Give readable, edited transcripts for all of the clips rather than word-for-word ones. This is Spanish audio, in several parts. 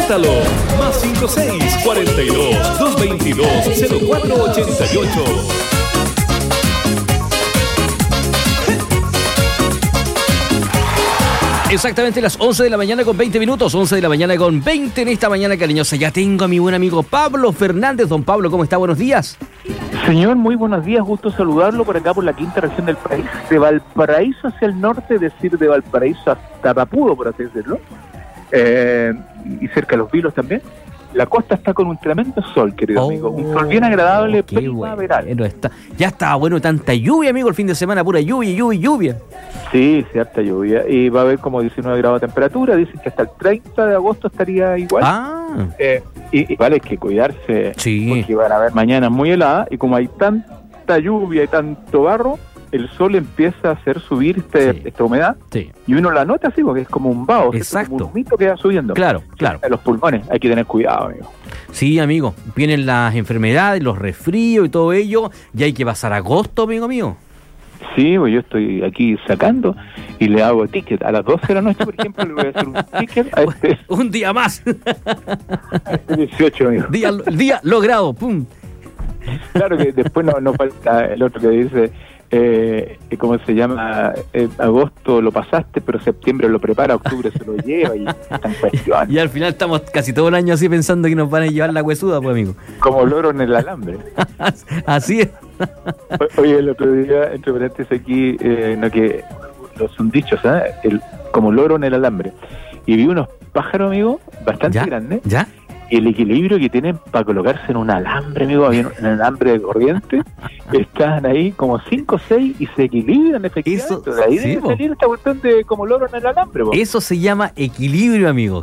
Anótalo. Más 56-42-222-0488. Exactamente las 11 de la mañana con 20 minutos, 11 de la mañana con 20 en esta mañana cariñosa. Ya tengo a mi buen amigo Pablo Fernández. Don Pablo, ¿cómo está? Buenos días. Señor, muy buenos días, gusto saludarlo por acá por la quinta región del país, de Valparaíso hacia el norte, es decir, de Valparaíso hasta Papudo, por así decirlo, y cerca de Los Vilos también. La costa está con un tremendo sol, querido amigo, un sol bien agradable, primaveral. Bueno, ya está bueno, tanta lluvia, amigo, el fin de semana, pura lluvia. Sí, harta lluvia, y va a haber como 19 grados de temperatura, dicen que hasta el 30 de agosto estaría igual. Y vale, hay que cuidarse, sí, porque van a haber mañanas muy heladas, y como hay tanta lluvia y tanto barro, el sol empieza a hacer subir esta humedad, sí, y uno la nota así, porque es como un vaho, exacto, como un humito que va subiendo. Claro. En los pulmones, hay que tener cuidado, amigo. Sí, amigo, vienen las enfermedades, los resfríos y todo ello, y hay que pasar agosto, amigo mío. Sí, pues yo estoy aquí sacando y le hago ticket a las 12 de la noche, por ejemplo, le voy a hacer un ticket a un día más. A este 18, amigo. Día logrado, pum. Claro que después no falta el otro que dice, ¿cómo se llama? Agosto lo pasaste, pero septiembre lo prepara, octubre se lo lleva y están cuestionando. Y al final estamos casi todo el año así pensando que nos van a llevar la huesuda, pues, amigo. Como loro en el alambre. Así es. Oye, el otro día, entre paréntesis aquí, que son dichos, como loro en el alambre. Y vi unos pájaros, amigo, bastante grandes. ¿Ya? Y el equilibrio que tienen para colocarse en un alambre, amigo, en un alambre de corriente, están ahí como 5 o 6 y se equilibran efectivamente. De ahí debe salir esta cuestión de como loro en el alambre. Eso se llama equilibrio, amigo.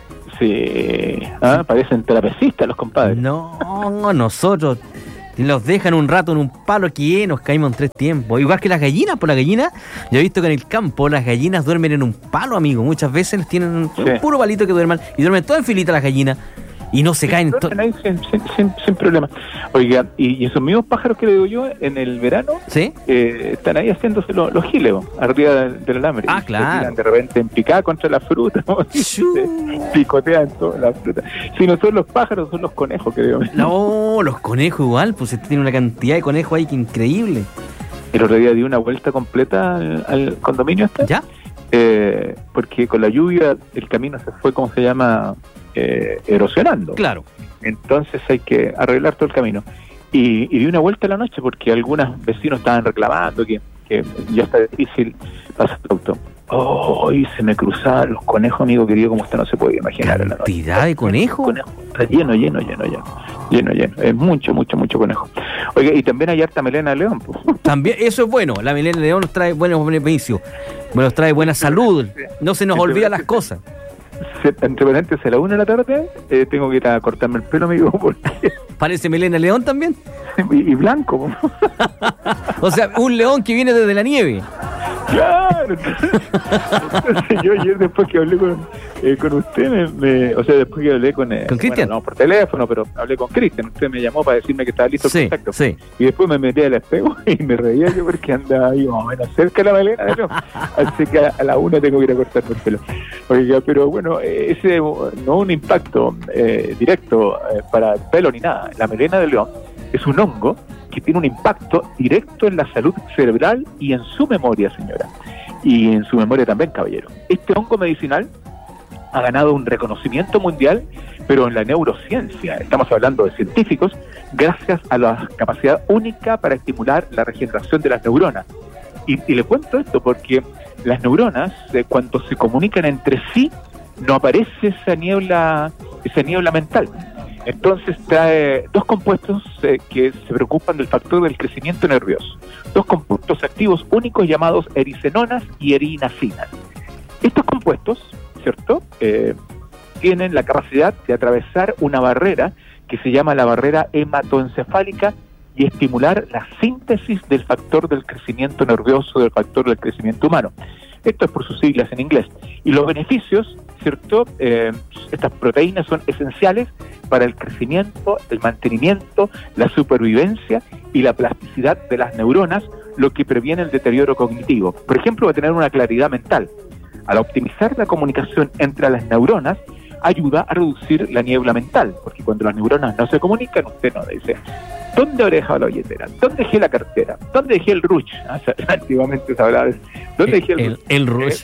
Sí, parecen trapecistas los compadres. No, nosotros los dejan un rato en un palo que nos caímos en 3 tiempos. Igual que las gallinas, por la gallina, yo he visto que en el campo las gallinas duermen en un palo, amigo. Muchas veces les tienen un puro palito que duerman y duermen todas en filita las gallinas. Y no se caen. Sin problema. Oiga, y esos mismos pájaros que le digo yo, en el verano, ¿sí? Están ahí haciéndose los giles, arriba del alambre. Claro. Se tiran de repente en picada contra la fruta, ¿no? Picotean toda la fruta. Si no son los pájaros, son los conejos, creo. No, los conejos igual, pues tiene una cantidad de conejos ahí que increíble. El otro día di una vuelta completa al condominio este. ¿Ya? Porque con la lluvia el camino se fue, ¿cómo se llama? Erosionando. Claro. Entonces hay que arreglar todo el camino. Y di una vuelta a la noche porque algunos vecinos estaban reclamando que ya está difícil pasar el auto. Y se me cruzaban los conejos, amigo querido, como usted no se puede imaginar. ¿Cantidad de conejos? Está lleno. Es mucho conejo. Oiga, y también hay harta melena de león. También, eso es bueno. La melena de león nos trae buenos beneficios. Nos trae buena salud. No se nos olvida las cosas. Entre paréntesis, a la 1 de la tarde tengo que ir a cortarme el pelo, amigo, porque... ¿Parece melena león también? y blanco. O sea, un león que viene desde la nieve. Claro. Entonces yo ayer, después que hablé con usted, o sea, después que hablé con Cristian, no por teléfono, pero hablé con Cristian, usted me llamó para decirme que estaba listo el contacto. Sí. Y después me metí al espejo y me reía yo porque andaba ahí más o menos cerca de la melena de león. Así que a la 1 tengo que ir a cortarme el pelo. Oiga, pero bueno, ese no un impacto directo para el pelo ni nada. La melena de león es un hongo que tiene un impacto directo en la salud cerebral y en su memoria, señora. Y en su memoria también, caballero. Este hongo medicinal ha ganado un reconocimiento mundial, pero en la neurociencia, estamos hablando de científicos, gracias a la capacidad única para estimular la regeneración de las neuronas. Y le cuento esto porque las neuronas, cuando se comunican entre sí, no aparece esa niebla mental. Entonces trae 2 compuestos que se preocupan del factor del crecimiento nervioso. 2 compuestos activos únicos llamados erisenonas y erinasinas. Estos compuestos, ¿cierto? Tienen la capacidad de atravesar una barrera que se llama la barrera hematoencefálica y estimular la síntesis del factor del crecimiento nervioso, del factor del crecimiento humano. Esto es por sus siglas en inglés. Y los beneficios, ¿cierto? Estas proteínas son esenciales para el crecimiento, el mantenimiento, la supervivencia y la plasticidad de las neuronas, lo que previene el deterioro cognitivo. Por ejemplo, va a tener una claridad mental. Al optimizar la comunicación entre las neuronas, ayuda a reducir la niebla mental, porque cuando las neuronas no se comunican, usted no dice, ¿dónde habré dejado la billetera? ¿Dónde dejé la cartera? ¿Dónde dejé el ruch? Antiguamente se hablaba de eso. ¿Dónde dejé el ruch?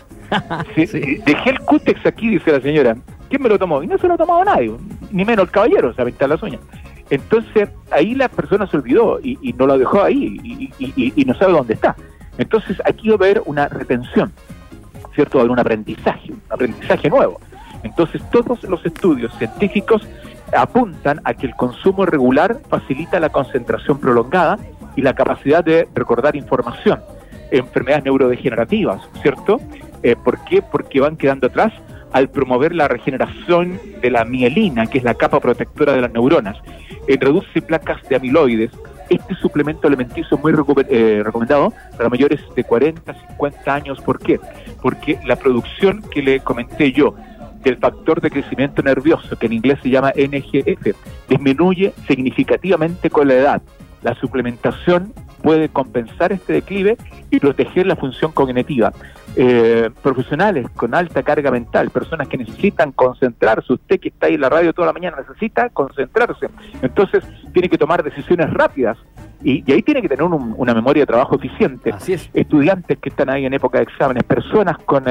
Sí. Dejé el cútex aquí, dice la señora. ¿Quién me lo tomó? Y no se lo ha tomado nadie, ni menos el caballero, se ha pintado las uñas. Entonces, ahí la persona se olvidó y no lo dejó ahí y no sabe dónde está. Entonces, aquí va a haber una retención, ¿cierto? Va a haber un aprendizaje nuevo. Entonces, todos los estudios científicos apuntan a que el consumo regular facilita la concentración prolongada y la capacidad de recordar información. Enfermedades neurodegenerativas, ¿cierto? ¿Por qué? Porque van quedando atrás al promover la regeneración de la mielina, que es la capa protectora de las neuronas. Reduce placas de amiloides. Este suplemento alimenticio es muy recomendado para mayores de 40, 50 años. ¿Por qué? Porque la producción que le comenté yo del factor de crecimiento nervioso, que en inglés se llama NGF, disminuye significativamente con la edad. La suplementación puede compensar este declive y proteger la función cognitiva. Profesionales con alta carga mental, personas que necesitan concentrarse, usted que está ahí en la radio toda la mañana necesita concentrarse, entonces tiene que tomar decisiones rápidas y ahí tiene que tener una memoria de trabajo eficiente. Así es. Estudiantes que están ahí en época de exámenes, personas con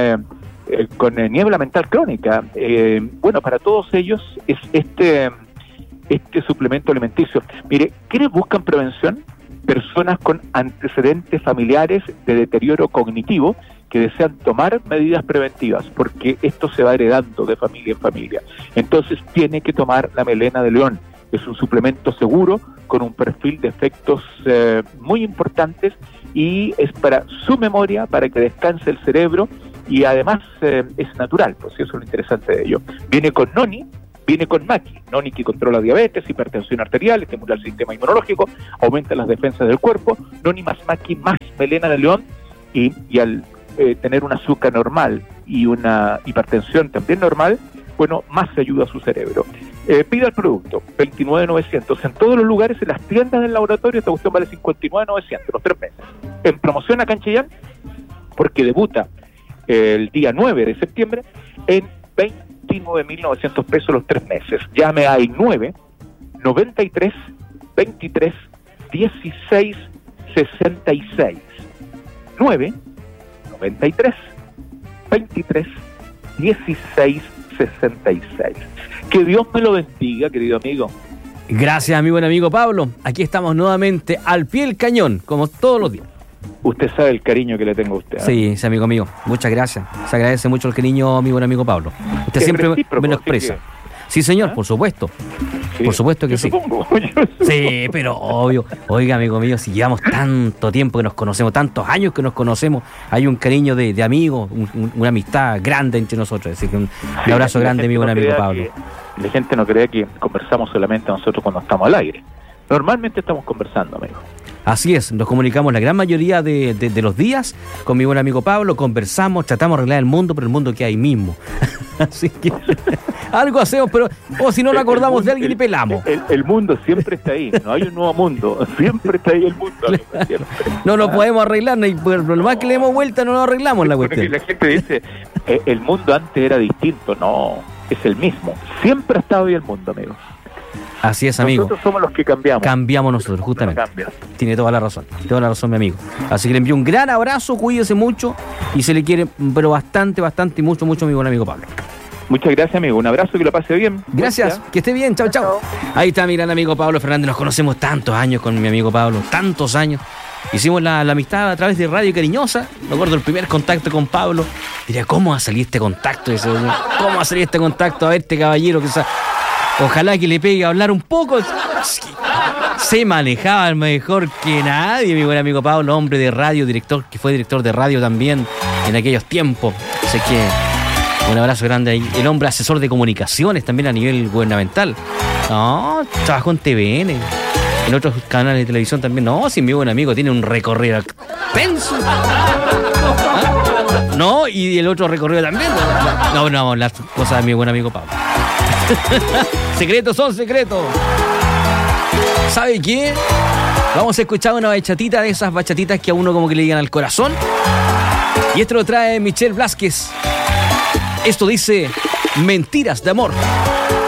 niebla mental crónica, bueno, para todos ellos es este suplemento alimenticio. Mire, ¿quiénes buscan prevención? Personas con antecedentes familiares de deterioro cognitivo que desean tomar medidas preventivas, porque esto se va heredando de familia en familia. Entonces tiene que tomar la melena de león. Es un suplemento seguro, con un perfil de efectos muy importantes, y es para su memoria, para que descanse el cerebro, y además es natural, pues eso es lo interesante de ello. Viene con noni, viene con maqui. Noni que controla diabetes, hipertensión arterial, estimula el sistema inmunológico, aumenta las defensas del cuerpo. Noni más maqui más melena de león, y al tener un azúcar normal y una hipertensión también normal, bueno, más se ayuda a su cerebro. Pida el producto, 29.900. En todos los lugares, en las tiendas del laboratorio, esta cuestión vale 59.900, los 3 meses. En promoción acá en Chillán, porque debuta el día 9 de septiembre, en 29.900 pesos los 3 meses. Llame al 993 23 16 66. 993 23 16 66. Que Dios me lo bendiga, querido amigo. Gracias, mi buen amigo Pablo. Aquí estamos nuevamente al pie del cañón, como todos los días. Usted sabe el cariño que le tengo a usted. Sí, sí, amigo mío. Muchas gracias. Se agradece mucho el cariño, mi buen amigo Pablo. Usted siempre me lo expresa. Sí, señor, por supuesto. Sí, por supuesto que sí. Supongo. Sí, pero obvio. Oiga, amigo mío, si llevamos tanto tiempo que nos conocemos, tantos años que nos conocemos, hay un cariño de amigos, una amistad grande entre nosotros. Así que un abrazo grande, mi buen amigo Pablo. La gente no cree que conversamos solamente nosotros cuando estamos al aire. Normalmente estamos conversando, amigo. Así es, nos comunicamos la gran mayoría de los días con mi buen amigo Pablo, conversamos, tratamos de arreglar el mundo, pero el mundo queda ahí mismo. Así que algo hacemos, pero si no nos acordamos de alguien y pelamos. El mundo siempre está ahí, no hay un nuevo mundo, siempre está ahí el mundo. No lo podemos arreglar, y por lo más que le demos vuelta no lo arreglamos la cuestión. La gente dice, el mundo antes era distinto, no, es el mismo. Siempre ha estado ahí el mundo, amigo. Así es, amigo. Nosotros somos los que cambiamos. Cambiamos nosotros, justamente. Tiene toda la razón, mi amigo. Así que le envío un gran abrazo, cuídese mucho y se le quiere, pero bastante y mucho, mi buen amigo Pablo. Muchas gracias, amigo. Un abrazo, que lo pase bien. Gracias, que esté bien. Chao. Ahí está mi gran amigo Pablo Fernández. Nos conocemos tantos años con mi amigo Pablo, tantos años. Hicimos la amistad a través de Radio Cariñosa. Me acuerdo el primer contacto con Pablo. Diría, ¿cómo va a salir este contacto? ¿Cómo va a salir este contacto? A ver, este caballero que ojalá que le pegue a hablar un poco. Se manejaba mejor que nadie, mi buen amigo Pablo, hombre de radio, que fue director de radio también en aquellos tiempos. Así que un abrazo grande ahí. El hombre asesor de comunicaciones también a nivel gubernamental. No, trabajó en TVN, en otros canales de televisión también. No, sí, mi buen amigo tiene un recorrido extenso. No, y el otro recorrido también. No, las cosas de mi buen amigo Pablo. Secretos son secretos. ¿Sabe qué? Vamos a escuchar una bachatita de esas bachatitas que a uno como que le llegan al corazón. Y esto lo trae Michelle Blázquez. Esto dice Mentiras de amor.